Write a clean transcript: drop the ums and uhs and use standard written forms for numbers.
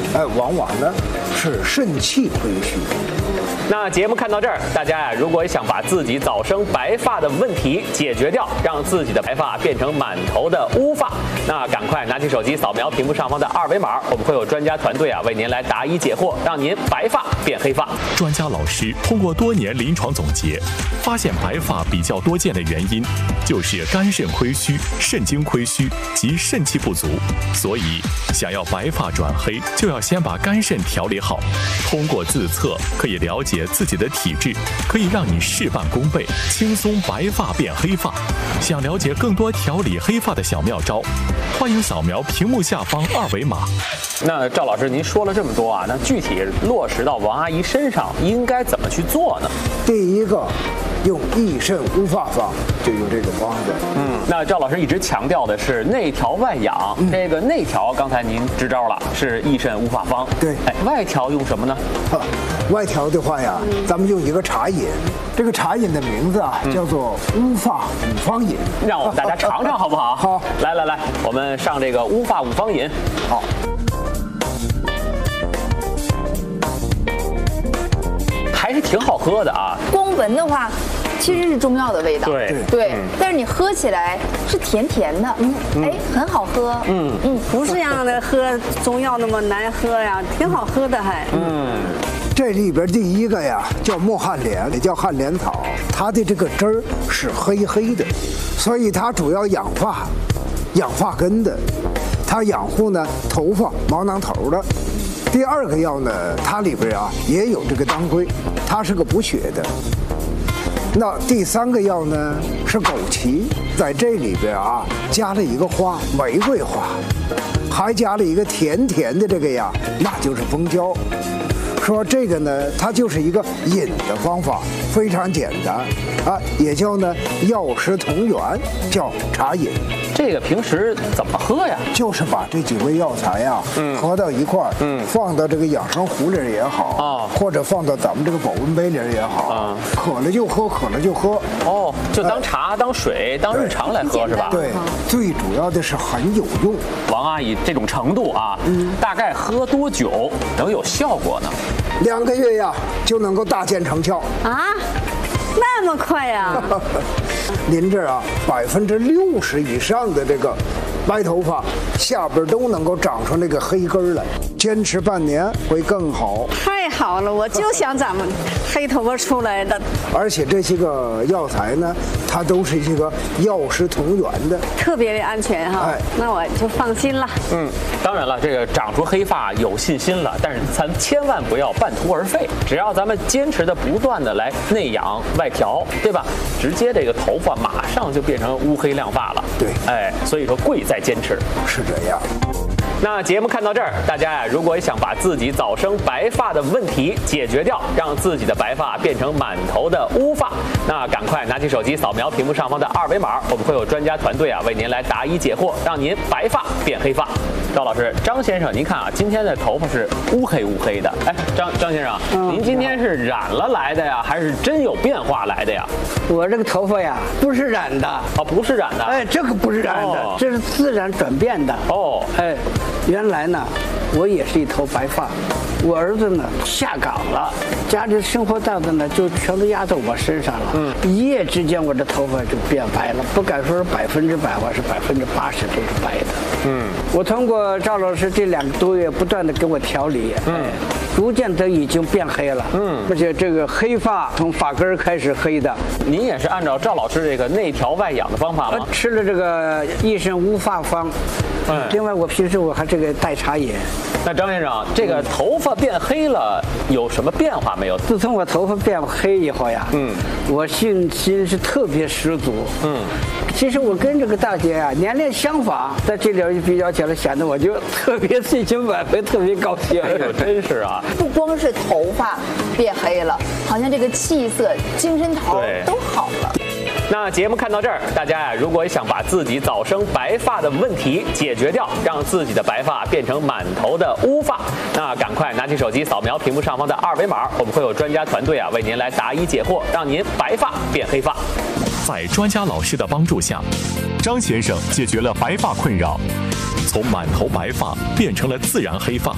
往往呢是肾气亏虚。 那节目看到这儿，大家呀，如果想把自己早生白发的问题解决掉，让自己的白发变成满头的乌发，那赶快拿起手机扫描屏幕上方的二维码，我们会有专家团队啊为您来答疑解惑，让您白发变黑发。 专家老师通过多年临床总结，发现白发比较多见的原因就是肝肾亏虚、肾精亏虚及肾气不足。所以想要白发转黑，就要先把肝肾调理好。通过自测可以了解自己的体质，可以让你事半功倍，轻松白发变黑发。想了解更多调理黑发的小妙招，欢迎扫描屏幕下方二维码。 那赵老师，您说了这么多啊，那具体落实到王阿姨身上应该怎么去做呢？ 第一个，用益肾乌发方，就用这个方子。 那赵老师一直强调的是内调外养，这个内调刚才您支招了，是益肾乌发方。 对， 外调用什么呢？ 外调的话呀，咱们用一个茶饮，这个茶饮的名字啊叫做乌发五方饮。 让我们大家尝尝好不好？ 好， 来，我们上这个乌发五方饮。 好。 还是挺好喝的啊。 光闻的话，其实是中药的味道。 对， 但是你喝起来是甜甜的，哎，很好喝。 不是让的喝中药那么难喝呀，挺好喝的还。 这里边第一个呀叫墨旱莲，也叫旱莲草，它的这个汁儿是黑黑的，所以它主要养发、养发根的，它养护呢头发、毛囊头的。第二个药呢，它里边啊也有这个当归，它是个补血的。那第三个药呢是枸杞，在这里边啊加了一个花，玫瑰花，还加了一个甜甜的这个呀，那就是蜂胶。说这个呢，它就是一个饮的方法，非常简单啊，也叫呢药食同源，叫茶饮。 这个平时怎么喝呀？ 就是把这几味药材呀，合到一块儿，放到这个养生壶里也好，或者放到咱们这个保温杯里也好，渴了就喝，渴了就喝。 哦，就当茶、当水、当日常来喝是吧？ 对，最主要的是很有用。 王阿姨这种程度啊，大概喝多久能有效果呢 ？2个月呀，就能够大见成效啊！那么快呀？ 您这啊，60%以上的这个白头发下边都能够长出那个黑根来，坚持半年会更好。 太好了，我就想咱们黑头发出来的。 而且这些个药材呢，它都是这个药食同源的， 特别的安全哈。那我就放心了。 当然了，这个长出黑发有信心了，但是咱千万不要半途而废。只要咱们坚持的不断的来内养外调，对吧？直接这个头发马上就变成乌黑亮发了。 对， 所以说贵在坚持。 是这样。 那节目看到这儿，大家呀，如果想把自己早生白发的问题解决掉，让自己的白发变成满头的乌发，那赶快拿起手机扫描屏幕上方的2维码，我们会有专家团队啊为您来答疑解惑，让您白发变黑发。赵老师，张先生，您看啊，今天的头发是乌黑的。哎，张先生，您今天是染了来的呀，还是真有变化来的呀？ 我这个头发呀，不是染的。 哦，不是染的。 哎，这个不是染的，这是自然转变的。 哦， 哎，原来呢，我也是一头白发，我儿子呢下岗了，家里生活担子呢就全都压在我身上了。一夜之间，我的头发就变白了，不敢说是100%，我是80%都是白的。我通过赵老师这2个多月不断的给我调理，逐渐的已经变黑了。而且这个黑发从发根开始黑的。 您也是按照赵老师这个内调外养的方法吗？ 吃了这个益肾乌发方。另外，我平时我还这个带茶饮。 那张先生，这个头发变黑了有什么变化没有？ 自从我头发变黑以后呀，我信心是特别十足。其实我跟这个大姐啊年龄相仿，在这里一比较起来，显得我就特别信心满分，特别高兴。 哎呦，真是啊！ 不光是头发变黑了，好像这个气色、精神头都好了。 那节目看到这儿，大家呀，如果想把自己早生白发的问题解决掉，让自己的白发变成满头的乌发，那赶快拿起手机扫描屏幕上方的2维码，我们会有专家团队啊为您来答疑解惑，让您白发变黑发。 在专家老师的帮助下，张先生解决了白发困扰，从满头白发变成了自然黑发。